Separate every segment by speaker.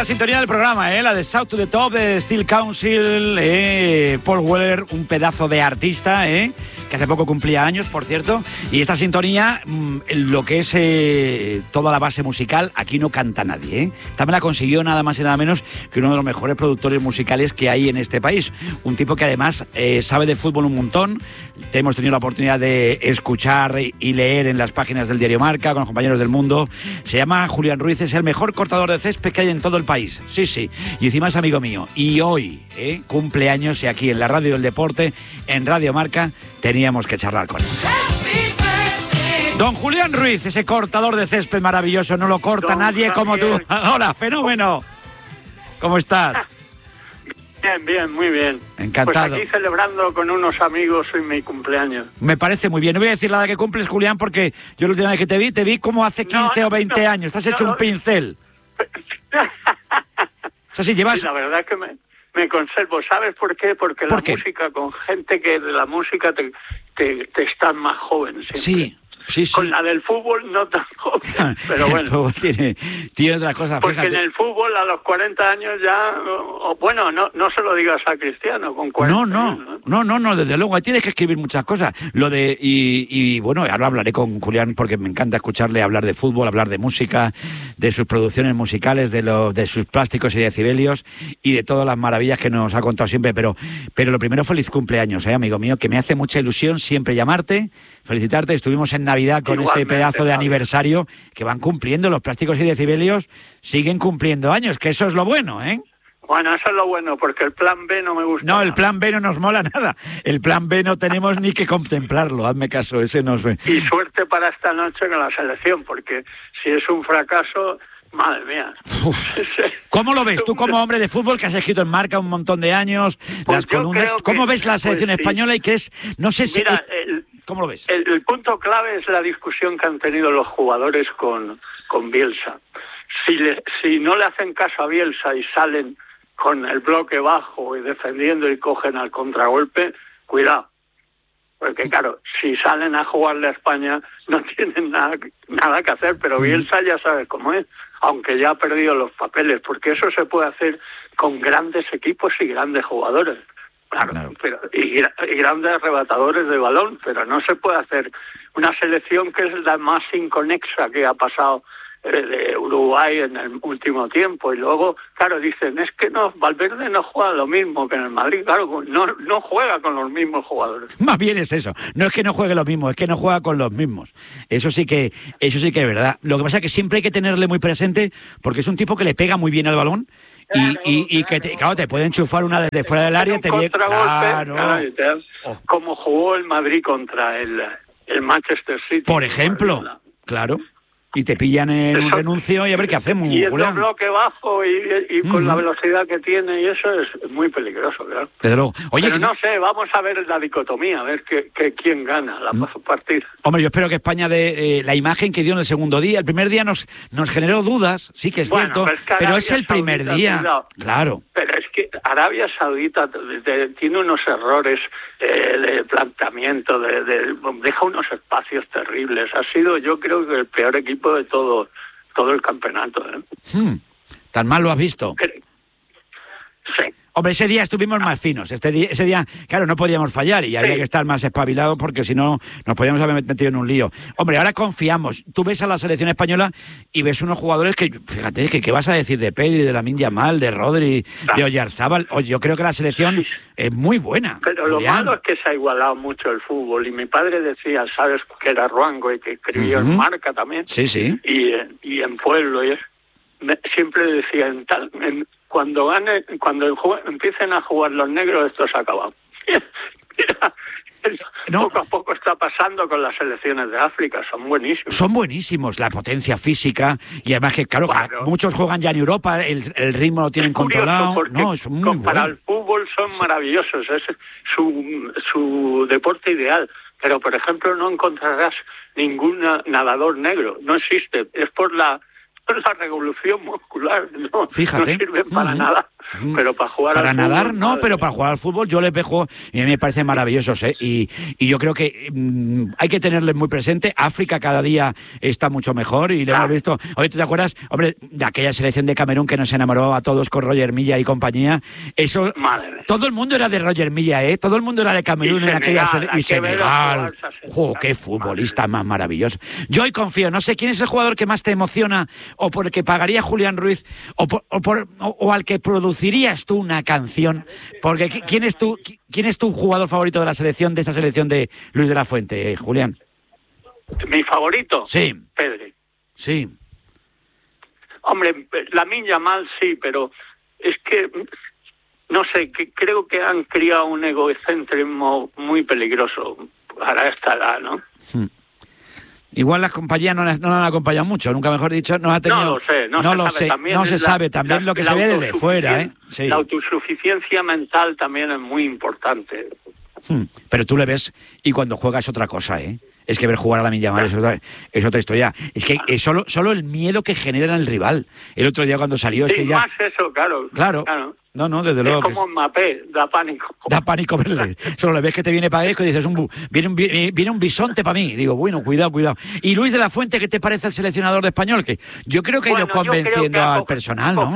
Speaker 1: la sintonía del programa, la de Shout to the Top, de Steel Council, Paul Weller, un pedazo de artista, que hace poco cumplía años, por cierto. Y esta sintonía, lo que es toda la base musical, aquí no canta nadie. También la consiguió nada más y nada menos que uno de los mejores productores musicales que hay en este país. Un tipo que además sabe de fútbol un montón. Hemos tenido la oportunidad de escuchar y leer en las páginas del diario Marca con los compañeros del Mundo. Se llama Julián Ruiz, es el mejor cortador de césped que hay en todo el país. Sí, sí. Y encima es amigo mío. Y hoy, cumpleaños, y aquí en la radio del deporte, en Radio Marca, teníamos que charlar con él. Don Julián Ruiz, ese cortador de césped maravilloso, no lo corta nadie como tú. Hola, fenómeno. ¿Cómo estás?
Speaker 2: Bien, muy bien.
Speaker 1: Encantado.
Speaker 2: Pues aquí celebrando con unos amigos hoy mi cumpleaños.
Speaker 1: Me parece muy bien. No voy a decir la edad que cumples, Julián, porque yo la última vez que te vi como hace 15 o 20 años. Estás hecho un pincel. Eso sí, llevas...
Speaker 2: Sí, la verdad es que me conservo. ¿Sabes por qué? Porque
Speaker 1: ¿Por qué?
Speaker 2: Música, con gente que de la música te están más joven siempre.
Speaker 1: Sí.
Speaker 2: Con la del fútbol no tan joven, pero bueno.
Speaker 1: El fútbol tiene otras cosas.
Speaker 2: Porque
Speaker 1: fíjate.
Speaker 2: en el fútbol a los 40 años ya... Bueno, no se lo digas a Cristiano con 40 años.
Speaker 1: No, desde luego. Ahí tienes que escribir muchas cosas. Y bueno, ahora hablaré con Julián porque me encanta escucharle hablar de fútbol, hablar de música, de sus producciones musicales, de sus plásticos y decibelios y de todas las maravillas que nos ha contado siempre. Pero lo primero, feliz cumpleaños, amigo mío, que me hace mucha ilusión siempre llamarte, felicitarte. Estuvimos en Navidad con igualmente, ese pedazo de aniversario que van cumpliendo, los plásticos y decibelios siguen cumpliendo años, que eso es lo bueno, ¿eh?
Speaker 2: Bueno, eso es lo bueno, porque el plan B no me gusta.
Speaker 1: No, el plan B no nos mola nada. El plan B no tenemos ni que contemplarlo, hazme caso, ese nos ve.
Speaker 2: Y suerte para esta noche con la selección, porque si es un fracaso, madre mía.
Speaker 1: ¿Cómo lo ves tú como hombre de fútbol que has escrito en Marca un montón de años,
Speaker 2: pues
Speaker 1: las columnas? ¿Cómo ves la selección española y crees, no sé si...
Speaker 2: Mira,
Speaker 1: ¿cómo lo ves?
Speaker 2: El punto clave es la discusión que han tenido los jugadores con Bielsa. Si no le hacen caso a Bielsa y salen con el bloque bajo y defendiendo y cogen al contragolpe, cuidado. Porque claro, si salen a jugarle a España no tienen nada que hacer, pero Bielsa ya sabe cómo es, aunque ya ha perdido los papeles, porque eso se puede hacer con grandes equipos y grandes jugadores. Claro. Pero, y grandes arrebatadores de balón, pero no se puede hacer una selección que es la más inconexa que ha pasado de Uruguay en el último tiempo. Y luego, claro, dicen, es que no, Valverde no juega lo mismo que en el Madrid. Claro, no juega con los mismos jugadores.
Speaker 1: Más bien es eso. No es que no juegue lo mismo, es que no juega con los mismos. Eso sí que es verdad. Lo que pasa es que siempre hay que tenerle muy presente, porque es un tipo que le pega muy bien al balón. Y que te puede enchufar una desde fuera del área.
Speaker 2: Como jugó el Madrid contra el Manchester City.
Speaker 1: Por ejemplo, claro. Y te pillan en un renuncio y a ver qué hacemos.
Speaker 2: Y el bloque bajo y con la velocidad que tiene, y eso es muy peligroso, claro.
Speaker 1: Desde luego. Oye,
Speaker 2: pero no sé, vamos a ver la dicotomía, a ver quién gana la partida.
Speaker 1: Hombre, yo espero que España dé la imagen que dio en el segundo día. El primer día nos generó dudas, sí que es cierto, pero es el primer día. Claro.
Speaker 2: Pero es que Arabia Saudita tiene unos errores de planteamiento, deja unos espacios terribles. Ha sido, yo creo, que el peor equipo de todo el campeonato.
Speaker 1: ¿Tan mal lo has visto?
Speaker 2: Sí.
Speaker 1: Hombre, ese día estuvimos más finos. Ese día, claro, no podíamos fallar y había que estar más espabilados porque si no nos podíamos haber metido en un lío. Hombre, ahora confiamos. Tú ves a la selección española y ves unos jugadores que, fíjate, ¿qué vas a decir de Pedri, de Lamine Yamal, de Rodri, de Oyarzábal? Yo creo que la selección es muy buena.
Speaker 2: Pero lo malo es que se ha igualado mucho el fútbol. Y mi padre decía, ¿sabes? Que era Ruango y que escribió en Marca también.
Speaker 1: Sí.
Speaker 2: Y en Pueblo. Siempre decía, cuando empiecen a jugar los negros, esto se ha acabado. Mira, poco a poco está pasando con las selecciones de África, son buenísimos.
Speaker 1: Son buenísimos, la potencia física, y además que, claro. Muchos juegan ya en Europa, el ritmo lo tienen controlado. Es muy bueno.
Speaker 2: Para el fútbol son maravillosos, es su deporte ideal. Pero, por ejemplo, no encontrarás ningún nadador negro, no existe, es por la revolución muscular, no sirven para nada. pero para jugar
Speaker 1: para
Speaker 2: al
Speaker 1: nadar
Speaker 2: fútbol,
Speaker 1: no, pero para jugar al fútbol yo les dejo, y a mí me parecen maravillosos, ¿eh? Y yo creo que hay que tenerles muy presente. África cada día está mucho mejor y lo hemos visto. Oye, ¿tú te acuerdas, hombre, de aquella selección de Camerún que nos enamoró a todos con Roger Milla y compañía? Eso, todo el mundo era de Roger Milla, ¿eh? Todo el mundo era de Camerún en aquella selección. Y Senegal, qué futbolista más maravilloso. Yo hoy confío, no sé quién es el jugador que más te emociona, o por el que pagaría Julián Ruiz, o al que producirías tú una canción, porque ¿quién es tu jugador favorito de la selección, de esta selección de Luis de la Fuente, Julián?
Speaker 2: ¿Mi favorito?
Speaker 1: Sí.
Speaker 2: Pedri.
Speaker 1: Sí.
Speaker 2: Hombre, Lamine Yamal sí, pero es que, no sé, que creo que han criado un egocentrismo muy peligroso para esta edad, ¿no?
Speaker 1: Igual las compañías no lo han acompañado mucho, nunca mejor dicho, no ha tenido...
Speaker 2: No lo sé,
Speaker 1: no se sabe, también lo que se ve desde fuera, ¿eh? Sí.
Speaker 2: La autosuficiencia mental también es muy importante.
Speaker 1: Pero tú le ves y cuando juega es otra cosa, ¿eh? Es que ver jugar a Lamine Yamal es otra historia. Es que es solo el miedo que genera en el rival. El otro día cuando salió es que ya...
Speaker 2: más eso, claro.
Speaker 1: No, desde luego.
Speaker 2: Es como Mbappé, da pánico.
Speaker 1: Da pánico verle. Solo le ves que te viene para esto y dices, viene un bisonte para mí. Digo, bueno, cuidado. Y Luis de la Fuente, ¿qué te parece el seleccionador de Español? Que yo creo que ha ido convenciendo al personal, ¿no?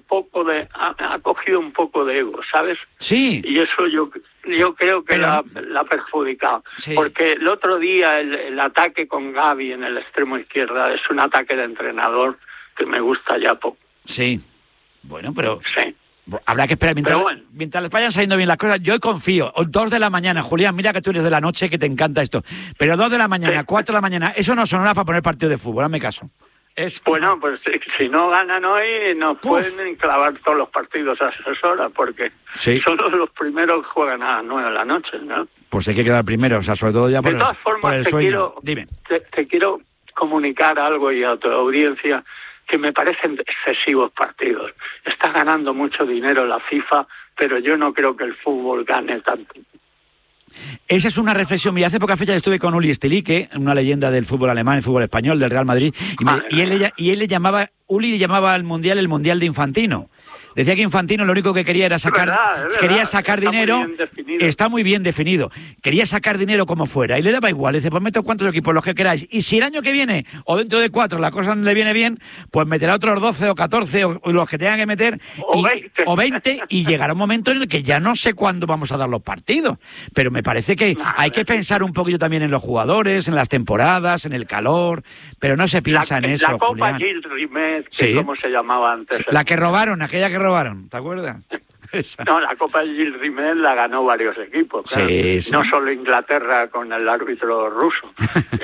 Speaker 2: Ha cogido un poco de ego, ¿sabes?
Speaker 1: Sí.
Speaker 2: Y eso yo creo que la ha perjudicado. Sí. Porque el otro día el ataque con Gavi en el extremo izquierda es un ataque de entrenador que me gusta ya poco.
Speaker 1: Sí. Bueno, pero...
Speaker 2: Sí.
Speaker 1: Habrá que esperar mientras les vayan saliendo bien las cosas. Yo confío. 2 de la mañana, Julián, mira que tú eres de la noche, que te encanta esto. Pero 2 de la mañana, 4 de la mañana, eso no son horas para poner partido de fútbol, hazme caso.
Speaker 2: Bueno, pues si no ganan hoy, nos pueden clavar todos los partidos a esas horas, porque solo los primeros juegan a las 9 de la noche, ¿no?
Speaker 1: Pues hay que quedar primero, o sea, sobre todo ya por el sueño. Dime.
Speaker 2: Te quiero comunicar algo y a tu audiencia, que me parecen excesivos partidos. Está ganando mucho dinero la FIFA, pero yo no creo que el fútbol gane tanto.
Speaker 1: Esa es una reflexión. Mira, hace poca fecha estuve con Uli Stilicke, una leyenda del fútbol alemán, el fútbol español, del Real Madrid, y él le llamaba al Mundial el Mundial de Infantino. Decía que Infantino lo único que quería era quería sacar dinero. Está muy bien definido. Quería sacar dinero como fuera y le daba igual. Dice, pues meto cuantos equipos, los que queráis. Y si el año que viene o dentro de 4 la cosa no le viene bien, pues meterá otros 12 o 14 o los que tengan que meter o 20 y llegará un momento en el que ya no sé cuándo vamos a dar los partidos. Pero me parece que hay que pensar un poquillo también en los jugadores, en las temporadas, en el calor, pero no se piensa en eso,
Speaker 2: la Copa
Speaker 1: Julián.
Speaker 2: Gilles Rimet, ¿cómo se llamaba antes?
Speaker 1: La que robaron, aquella que robaron, ¿te acuerdas?
Speaker 2: No, la Copa Gilles Rimet la ganó varios equipos, claro. Sí. No solo Inglaterra con el árbitro ruso.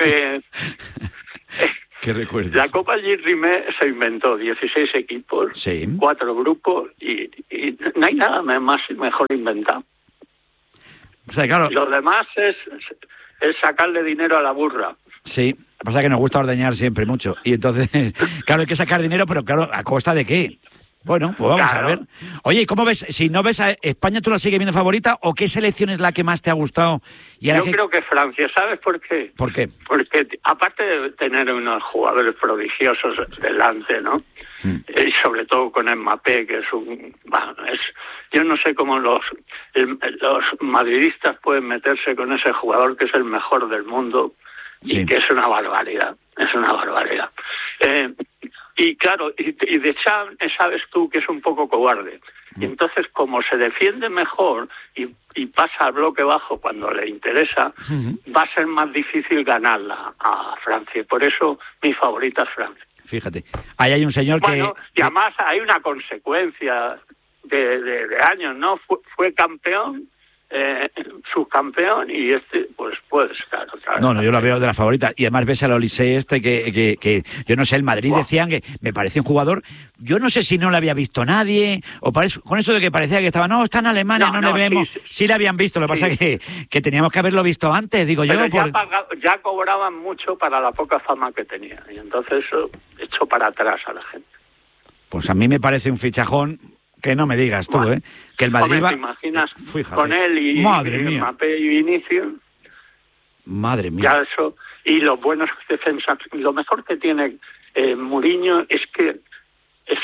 Speaker 1: ¿Qué recuerdas?
Speaker 2: La Copa Gilles Rimet se inventó 16 equipos, 4 grupos y no hay nada mejor inventado.
Speaker 1: O sea, claro.
Speaker 2: Lo demás es sacarle dinero a la burra.
Speaker 1: Sí, pasa que nos gusta ordeñar siempre mucho. Y entonces, claro, hay que sacar dinero, pero claro, ¿a costa de qué? Bueno, pues vamos a ver. Oye, ¿y cómo ves? Si no ves a España, ¿tú la sigues viendo favorita? ¿O qué selección es la que más te ha gustado?
Speaker 2: Yo creo que Francia. ¿Sabes por qué?
Speaker 1: ¿Por qué?
Speaker 2: Porque aparte de tener unos jugadores prodigiosos delante, ¿no? Y sobre todo con Mbappé, que es yo no sé cómo los madridistas pueden meterse con ese jugador que es el mejor del mundo y que es una barbaridad. Es una barbaridad. Y claro, y de Champs sabes tú que es un poco cobarde. Y entonces, como se defiende mejor y pasa al bloque bajo cuando le interesa, va a ser más difícil ganarla a Francia. Por eso mi favorita es Francia.
Speaker 1: Fíjate, ahí hay un señor
Speaker 2: y además hay una consecuencia de años, ¿no? Fue campeón, subcampeón y pues puede estar otra vez.
Speaker 1: No, yo lo veo de la favorita. Y además ves al Olise que yo no sé, el Madrid decían que me parece un jugador, yo no sé si no le había visto nadie, o con eso de que parecía que estaba, está en Alemania, no le vemos. Sí le habían visto, lo que pasa es que teníamos que haberlo visto antes, digo yo.
Speaker 2: Ya cobraban mucho para la poca fama que tenía, y entonces eso echó para atrás a la gente.
Speaker 1: Pues a mí me parece un fichajón. Que no me digas tú, que el Madrid
Speaker 2: ¿te imaginas con él y Mbappé y Vinicius?
Speaker 1: Madre mía.
Speaker 2: Ya eso, y los buenos defensas. Lo mejor que tiene Mourinho es que es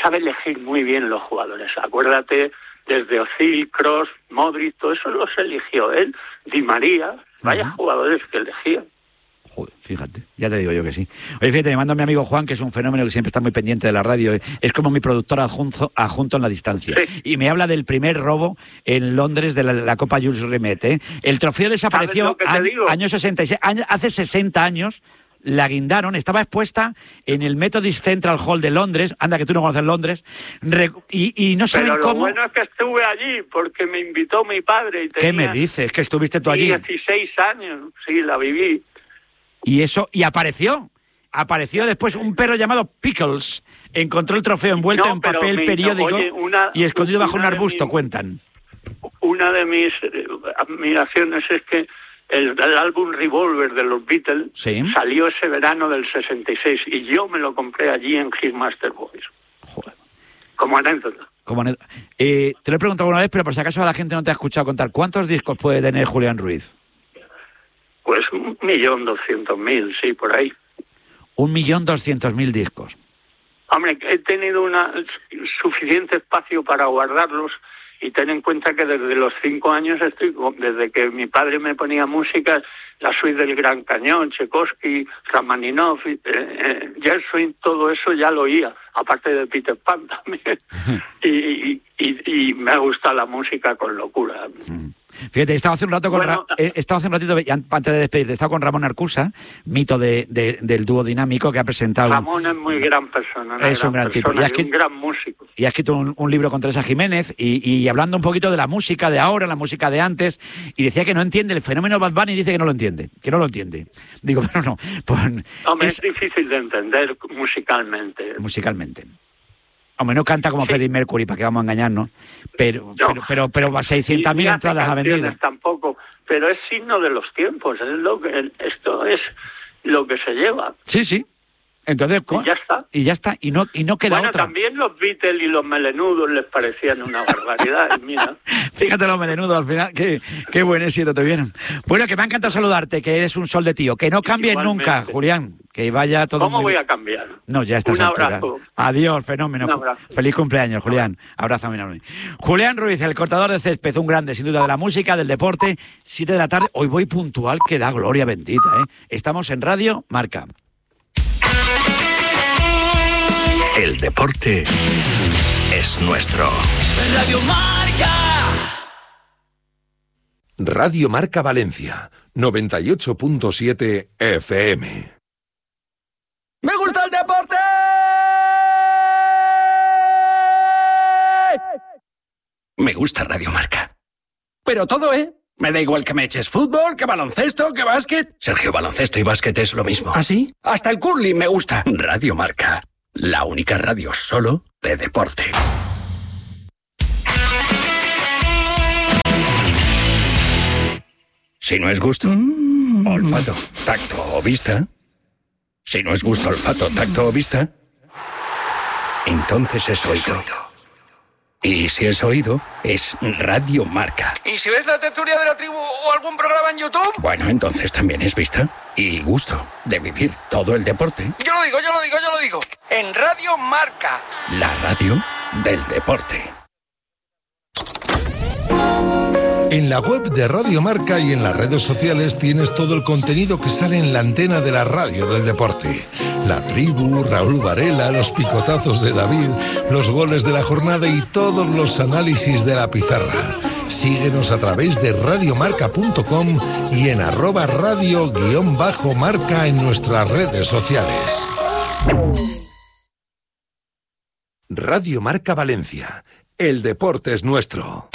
Speaker 2: sabe elegir muy bien los jugadores. Acuérdate, desde Özil, Kroos, Modric, todo eso los eligió él. Di María, vaya jugadores que elegía.
Speaker 1: Joder, fíjate, ya te digo yo que sí. Oye, fíjate, me manda mi amigo Juan, que es un fenómeno que siempre está muy pendiente de la radio. Es como mi productor adjunto en la distancia. Sí. Y me habla del primer robo en Londres de la Copa Jules Rimet. El trofeo desapareció año 66. Hace 60 años la guindaron, estaba expuesta en el Methodist Central Hall de Londres. Anda, que tú no conoces Londres. Y no saben cómo...
Speaker 2: Pero lo bueno es que estuve allí, porque me invitó mi padre. Y tenía...
Speaker 1: ¿Qué me dices? ¿Que estuviste tú allí?
Speaker 2: 16 años, sí, la viví.
Speaker 1: Y apareció después un perro llamado Pickles, encontró el trofeo envuelto en papel periódico y escondido bajo un arbusto, cuentan.
Speaker 2: Una de mis admiraciones es que el álbum Revolver de los Beatles salió ese verano del 66 y yo me lo compré allí en His Master Boys.
Speaker 1: Joder.
Speaker 2: Como anécdota.
Speaker 1: Te lo he preguntado una vez, pero por si acaso la gente no te ha escuchado contar, ¿cuántos discos puede tener Julián Ruiz?
Speaker 2: Pues 1.200.000, sí, por ahí.
Speaker 1: 1.200.000 discos.
Speaker 2: Hombre, he tenido suficiente espacio para guardarlos y ten en cuenta que desde los 5 años desde que mi padre me ponía música, la suite del Gran Cañón, Tchaikovsky, Rachmaninoff, Gershwin, todo eso ya lo oía, aparte de Peter Pan también. y me gusta la música con locura.
Speaker 1: Fíjate, estaba hace un rato antes de despedirte, estaba con Ramón Arcusa, mito del dúo dinámico, que ha presentado...
Speaker 2: Ramón es muy gran persona,
Speaker 1: es un gran tipo.
Speaker 2: Y un gran músico.
Speaker 1: Y ha escrito un libro con Teresa Jiménez, y hablando un poquito de la música de ahora, la música de antes, y decía que no entiende el fenómeno Bad Bunny, y dice que no lo entiende. Digo, pero no. Pues,
Speaker 2: hombre, es difícil de entender musicalmente.
Speaker 1: Hombre, no canta como Freddie Mercury, para que vamos a engañarnos, pero 600.000 entradas ha vendido.
Speaker 2: Tampoco, pero es signo de los tiempos, esto es lo que se lleva.
Speaker 1: Sí. Entonces, y ya está, y no queda otra.
Speaker 2: Bueno, también los Beatles y los melenudos les parecían una barbaridad, mira.
Speaker 1: Fíjate los melenudos al final, qué buen éxito te vienen. Bueno, que me ha encantado saludarte, que eres un sol de tío, que no cambies nunca, Julián, que vaya todo
Speaker 2: ¿Cómo voy a cambiar?
Speaker 1: No, ya estás.
Speaker 2: Un abrazo.
Speaker 1: Adiós, fenómeno.
Speaker 2: Un abrazo.
Speaker 1: Feliz cumpleaños, Julián. Abrazo, enorme. Julián Ruiz, el cortador de césped, un grande, sin duda, de la música, del deporte, 7 de la tarde. Hoy voy puntual, que da gloria bendita, ¿eh? Estamos en Radio Marca.
Speaker 3: El deporte es nuestro.
Speaker 4: Radio Marca.
Speaker 5: Radio Marca Valencia, 98.7 FM.
Speaker 4: ¡Me gusta el deporte!
Speaker 3: Me gusta Radio Marca.
Speaker 4: Pero todo, ¿eh? Me da igual que me eches fútbol, que baloncesto, que básquet.
Speaker 3: Sergio, baloncesto y básquet es lo mismo.
Speaker 4: ¿Ah, sí? Hasta el curling me gusta.
Speaker 3: Radio Marca, la única radio solo de deporte. Si no es gusto, olfato, tacto o vista. Si no es gusto, olfato, tacto o vista, entonces es oído. Y si es oído, es Radio Marca.
Speaker 4: ¿Y si ves la tertulia de la tribu o algún programa en YouTube?
Speaker 3: Bueno, entonces también es vista y gusto de vivir todo el deporte.
Speaker 4: Yo lo digo. En Radio Marca.
Speaker 3: La radio del deporte.
Speaker 5: En la web de Radio Marca y en las redes sociales tienes todo el contenido que sale en la antena de la radio del deporte. La tribu, Raúl Varela, los picotazos de David, los goles de la jornada y todos los análisis de la pizarra. Síguenos a través de radiomarca.com y en @radio_marca en nuestras redes sociales. Radio Marca Valencia. El deporte es nuestro.